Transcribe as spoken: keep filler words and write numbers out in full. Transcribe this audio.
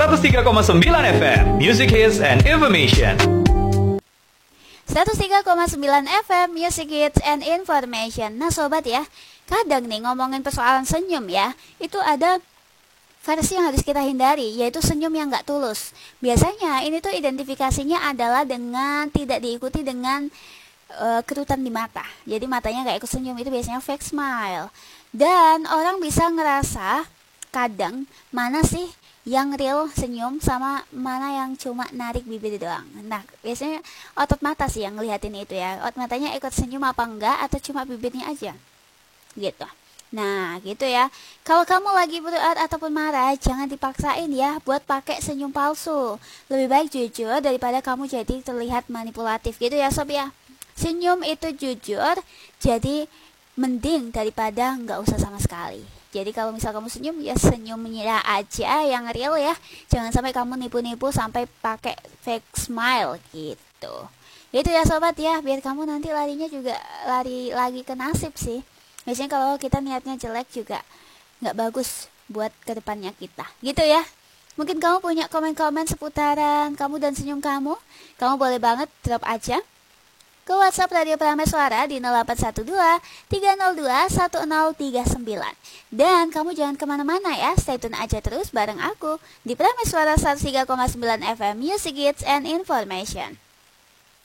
seratus tiga koma sembilan F M Music Hits and Information. seratus tiga koma sembilan F M Music Hits and Information. Nah sobat ya, kadang nih ngomongin persoalan senyum ya, itu ada versi yang harus kita hindari, yaitu senyum yang gak tulus. Biasanya ini tuh identifikasinya adalah dengan tidak diikuti dengan uh, kerutan di mata. Jadi matanya gak ikut senyum, itu biasanya fake smile. Dan orang bisa ngerasa kadang mana sih yang real senyum sama mana yang cuma narik bibir doang. Nah biasanya otot mata sih yang ngeliatin itu ya, otot matanya ikut senyum apa enggak, atau cuma bibirnya aja gitu. Nah gitu ya, kalau kamu lagi berat ataupun marah, jangan dipaksain ya buat pakai senyum palsu. Lebih baik jujur daripada kamu jadi terlihat manipulatif gitu ya sob ya. Senyum itu jujur, jadi mending daripada nggak usah sama sekali. Jadi kalau misal kamu senyum, ya senyumnya aja yang real ya. Jangan sampai kamu nipu-nipu sampai pakai fake smile gitu. Itu ya sobat ya, biar kamu nanti larinya juga lari lagi ke nasib sih. Biasanya kalau kita niatnya jelek juga nggak bagus buat kedepannya kita, gitu ya. Mungkin kamu punya komen-komen seputaran kamu dan senyum kamu, kamu boleh banget drop aja ke WhatsApp Radio Prameswara di nol delapan satu dua tiga nol dua satu nol tiga sembilan. Dan kamu jangan kemana-mana ya, stay tune aja terus bareng aku di Prameswara seratus tiga koma sembilan F M Music Hits and Information.